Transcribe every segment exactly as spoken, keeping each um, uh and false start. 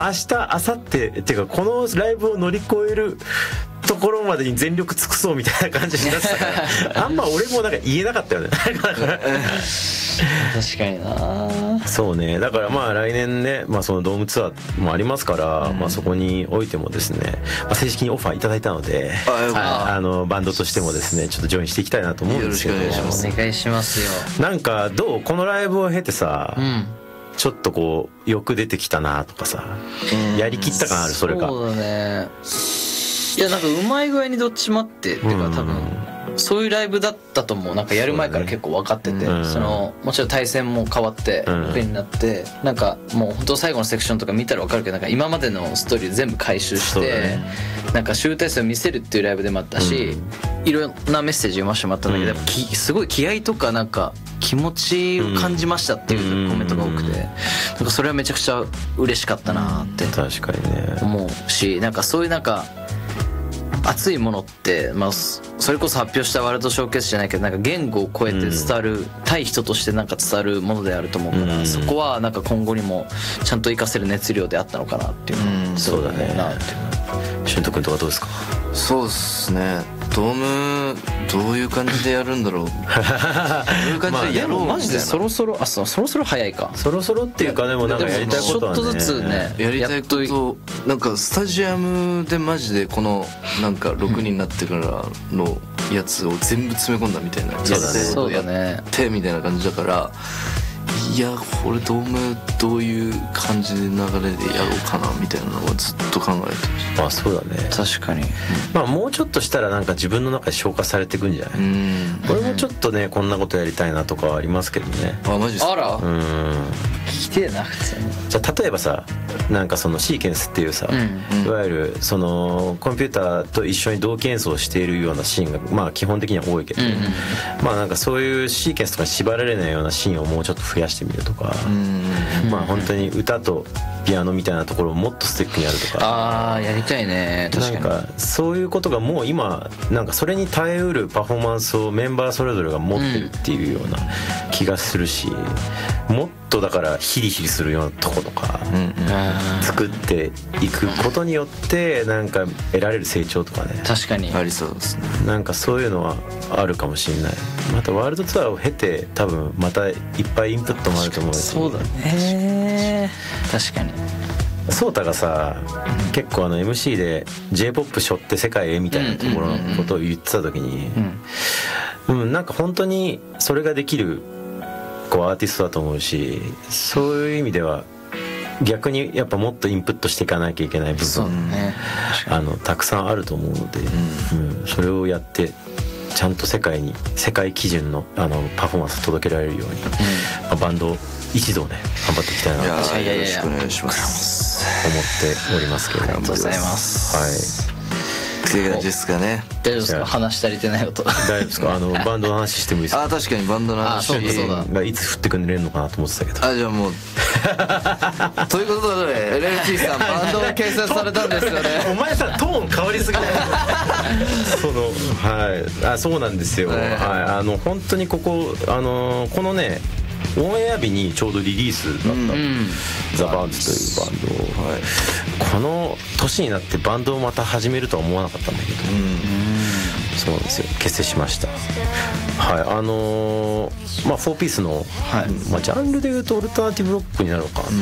明日明後日っていうかこのライブを乗り越えるところまでに全力尽くそうみたいな感じになってたからあんま俺もなんか言えなかったよね確かにな。そうね、だからまあ来年ね、まあ、そのドームツアーもありますから、うん、まあ、そこにおいてもですね、まあ、正式にオファーいただいたので、あのバンドとしてもですねちょっとジョインしていきたいなと思うんですけど、よろしくお願いします。 お願いしますよ。 なんかどうこのライブを経てさ、うん、ちょっとこうよく出てきたなとかさ、やりきった感あるそれが。 そうだね。いやなんかうまい具合にどっちもあってっていうか多分そういうライブだったと思う。なんかやる前から結構分かってて、そ、ね、そのもちろん対戦も変わって楽になって、うん、なんかもう本当最後のセクションとか見たら分かるけどなんか今までのストーリー全部回収して、ね、なんか集大成を見せるっていうライブでもあったし、うん、いろんなメッセージ読ませてもらったんだけど、うん、やっぱきすごい気合とかなんか気持ちを感じましたっていうコメントが多くて、なんかそれはめちゃくちゃ嬉しかったなって思うし、なんかそういうなんか熱いものって、まあ、それこそ発表したワールドショーケースじゃないけどなんか言語を超えて伝わる、うん、対人としてなんか伝わるものであると思うから、うん、そこはなんか今後にもちゃんと活かせる熱量であったのかなっていうのは、うん、そうだねなっていう。 俊斗君とかどうですか？ そうですね、ドームどういう感じでやるんだろうどういう感じでやろうみたいな、 マジでそろそろあそうそろそろ早いかそろそろっていうかでもなんかやりたいことはねちょっとずつねやりたいことなんかスタジアムでマジでこのなんかろくにんになってからのやつを全部詰め込んだみたいなやつをやってみたいな感じだから、いやこれドームどういう感じで流れでやろうかなみたいなのはずっと考えてました。 あそうだね確かに、 まあもうちょっとしたらなんか自分の中で消化されていくんじゃない？うん俺もちょっとねこんなことやりたいなとかはありますけどね。 あマジですか？ あらうん聞きてえな普通に。 じゃあ例えばさなんかそのシーケンスっていうさ、うん、いわゆるそのコンピューターと一緒に同期演奏しているようなシーンがまあ基本的には多いけど、うんうん、まあなんかそういうシーケンスとかに縛られないようなシーンをもうちょっと増やしてみるとか、うん、まあ本当に歌とピアノみたいなところをもっとスティックにやるとか、 ああやりたいね確かに。 なんかそういうことがもう今なんかそれに耐えうるパフォーマンスをメンバーそれぞれが持ってるっていうような気がするし、もっとだからヒリヒリするようなとことか作っていくことによってなんか得られる成長とかね確かにありそうですね。 なんかそういうのはあるかもしれない。またワールドツアーを経て多分またいっぱいインプットもあると思うし。 そうだね確かに。 ソータがさ、うん、結構あの エムシー で J-ポップ 背負って世界へみたいなところのことを言ってた時に、うん、うん、なんか本当にそれができるこうアーティストだと思うし、そういう意味では逆にやっぱもっとインプットしていかなきゃいけない部分、ね、あのたくさんあると思うので、うんうん、それをやってちゃんと世界に世界基準 の, あのパフォーマンスを届けられるように、うんまあ、バンド一同ね頑張っていきたいなと思っておりますけれども。 ありがとうございます。 はい。 っていう感じですかね。 大丈夫ですか？話足りてないこと。 大丈夫ですか？あのバンドの話してもいいですか？ あ確かにバンドの話がいつ振ってくれるのかなと思ってたけど。 あじゃあもうということで エルエルティー さんバンドを掲載されたんですよね。 お前さトーン変わりすぎないそのはいあそうなんですよ、はい、あの本当にここあのこのねオンエア日にちょうどリリースだった、うん、ザ・バンズというバンドを、はい、この年になってバンドをまた始めるとは思わなかったんだけど、うん、そうなんですよ結成しました。はいあのー、まあフォーピースの、はいまあ、ジャンルでいうとオルタナティブロックになるのかな、うん、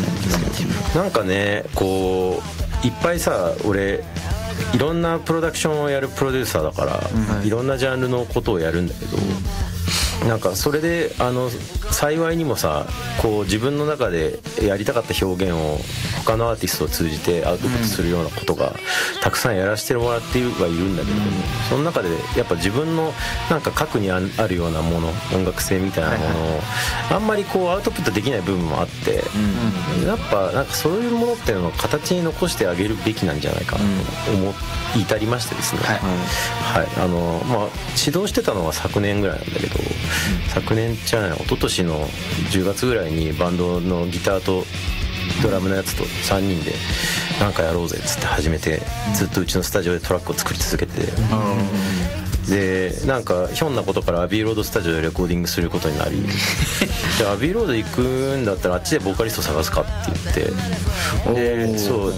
なんかねこういっぱいさ俺いろんなプロダクションをやるプロデューサーだから、うん、いろんなジャンルのことをやるんだけど、なんかそれであの幸いにもさこう自分の中でやりたかった表現を他のアーティストを通じてアウトプットするようなことがたくさんやらせてもらってはいるんだけど、うん、その中でやっぱ自分のなんか核にあるようなもの音楽性みたいなものをあんまりこうアウトプットできない部分もあって、うん、やっぱなんかそういうものっていうのを形に残してあげるべきなんじゃないかなと思い至りましてですね、はいはいあのまあ、指導してたのは昨年ぐらいなんだけど、昨年じゃない一昨年のじゅうがつぐらいにバンドのギターとドラムのやつとさんにんでなんかやろうぜっつって始めてずっとうちのスタジオでトラックを作り続けて、 でなんかひょんなことからアビーロードスタジオでレコーディングすることになりじゃあアビーロード行くんだったらあっちでボーカリスト探すかって言ってでそう